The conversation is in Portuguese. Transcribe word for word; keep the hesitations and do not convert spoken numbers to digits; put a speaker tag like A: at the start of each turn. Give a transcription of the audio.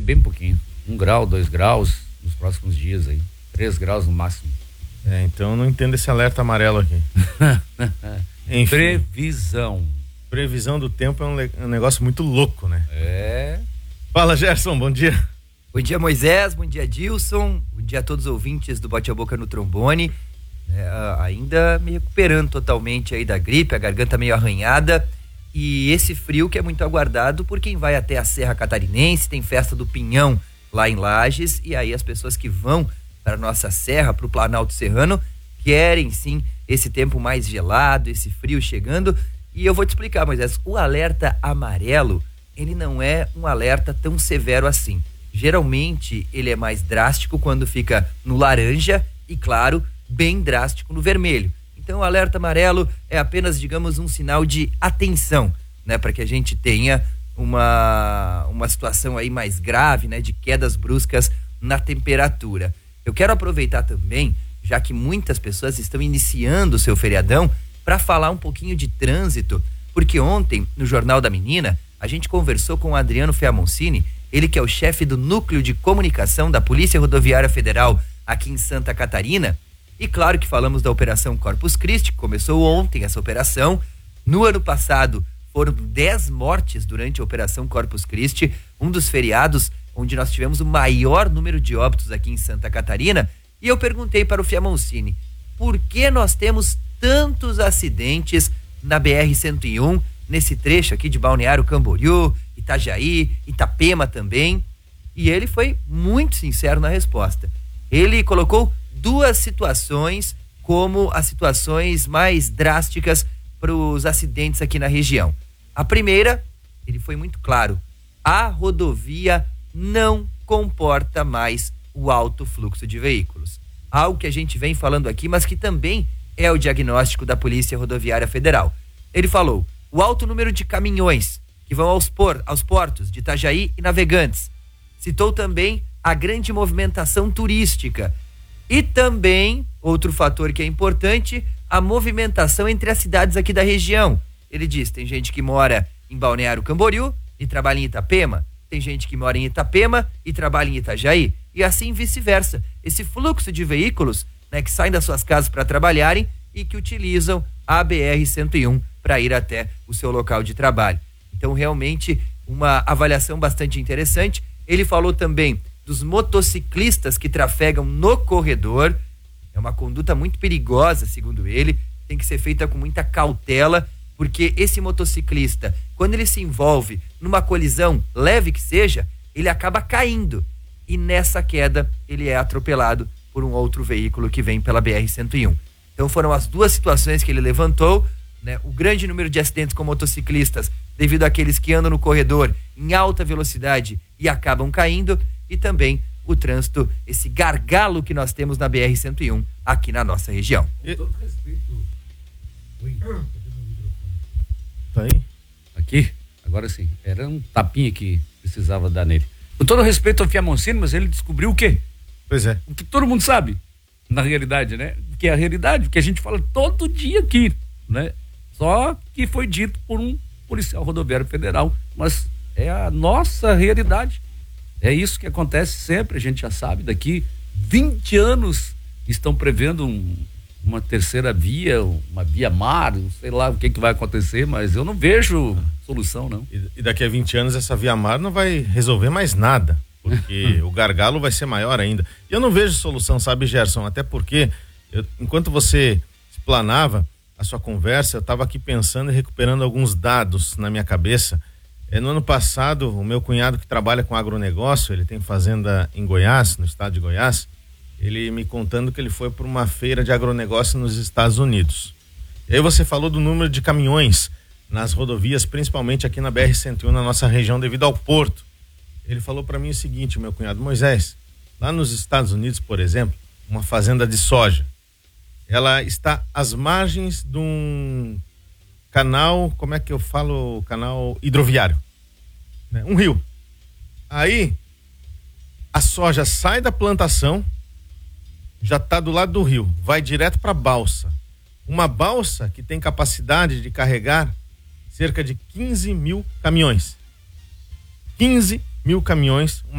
A: bem pouquinho. Um grau, dois graus nos próximos dias aí. Três graus no máximo.
B: É, então eu não entendo esse alerta amarelo aqui. Enfim.
A: Previsão.
B: Previsão do tempo é um, le- um negócio muito louco, né?
A: É.
B: Fala, Gerson, bom dia.
C: Bom dia, Moisés, bom dia, Dilson, bom dia a todos os ouvintes do Bote a Boca no Trombone. É, ainda me recuperando totalmente aí da gripe, a garganta meio arranhada, e esse frio que é muito aguardado por quem vai até a Serra Catarinense. Tem festa do Pinhão lá em Lages, e aí as pessoas que vão para a nossa serra, para o Planalto Serrano, querem sim esse tempo mais gelado, esse frio chegando. E eu vou te explicar, Moisés, o alerta amarelo, ele não é um alerta tão severo assim. Geralmente ele é mais drástico quando fica no laranja e, claro, bem drástico no vermelho. Então o alerta amarelo é apenas, digamos, um sinal de atenção, né, para que a gente tenha uma, uma situação aí mais grave, né, de quedas bruscas na temperatura. Eu quero aproveitar também, já que muitas pessoas estão iniciando o seu feriadão, para falar um pouquinho de trânsito, porque ontem, no Jornal da Menina, a gente conversou com o Adriano Fiamoncini, ele que é o chefe do Núcleo de Comunicação da Polícia Rodoviária Federal aqui em Santa Catarina. E claro que falamos da Operação Corpus Christi, que começou ontem essa operação. No ano passado foram dez mortes durante a Operação Corpus Christi, um dos feriados onde nós tivemos o maior número de óbitos aqui em Santa Catarina. E eu perguntei para o Fiamoncini, por que nós temos tantos acidentes na B R cento e um, nesse trecho aqui de Balneário Camboriú, Itajaí, Itapema também? E ele foi muito sincero na resposta. Ele colocou duas situações como as situações mais drásticas para os acidentes aqui na região. A primeira, ele foi muito claro, a rodovia não comporta mais o alto fluxo de veículos. Algo que a gente vem falando aqui, mas que também é o diagnóstico da Polícia Rodoviária Federal. Ele falou, o alto número de caminhões que vão aos, por, aos portos de Itajaí e Navegantes. Citou também a grande movimentação turística. E também, outro fator que é importante, a movimentação entre as cidades aqui da região. Ele diz, tem gente que mora em Balneário Camboriú e trabalha em Itapema. Tem gente que mora em Itapema e trabalha em Itajaí. E assim vice-versa. Esse fluxo de veículos, né, que saem das suas casas para trabalharem e que utilizam a B R cento e um para ir até o seu local de trabalho. Então, realmente, uma avaliação bastante interessante. Ele falou também dos motociclistas que trafegam no corredor. É uma conduta muito perigosa, segundo ele. Tem que ser feita com muita cautela, porque esse motociclista, quando ele se envolve numa colisão leve que seja, ele acaba caindo. E nessa queda, ele é atropelado por um outro veículo que vem pela B R cento e um. Então foram as duas situações que ele levantou, né? O grande número de acidentes com motociclistas devido àqueles que andam no corredor em alta velocidade e acabam caindo, e também o trânsito, esse gargalo que nós temos na B R cento e um aqui na nossa região.
A: Com todo respeito. Oi.
B: Tá aí?
A: Aqui, agora sim. Era um tapinha que precisava dar nele. Com todo respeito ao Fiamoncini, mas ele descobriu o quê?
B: Pois é.
A: O que todo mundo sabe, na realidade, né? Que é a realidade, que a gente fala todo dia aqui, né? Só que foi dito por um policial rodoviário federal, mas é a nossa realidade. É isso que acontece sempre, a gente já sabe. Daqui vinte anos estão prevendo um, uma terceira via, uma via mar, não sei lá o que, que vai acontecer, mas eu não vejo solução, não.
B: E, e daqui a vinte anos essa via mar não vai resolver mais nada, porque o gargalo vai ser maior ainda. E eu não vejo solução, sabe, Gerson? Até porque, eu, enquanto você explanava a sua conversa, eu estava aqui pensando e recuperando alguns dados na minha cabeça. É, no ano passado, o meu cunhado que trabalha com agronegócio, ele tem fazenda em Goiás, no estado de Goiás, ele me contando que ele foi para uma feira de agronegócio nos Estados Unidos. E aí você falou do número de caminhões nas rodovias, principalmente aqui na B R cento e um, na nossa região, devido ao porto. Ele falou para mim o seguinte, meu cunhado, Moisés, lá nos Estados Unidos, por exemplo, uma fazenda de soja, ela está às margens de um canal, como é que eu falo, canal hidroviário, né? Um rio. Aí a soja sai da plantação, já está do lado do rio, vai direto para a balsa. Uma balsa que tem capacidade de carregar cerca de quinze mil caminhões. quinze mil caminhões, uma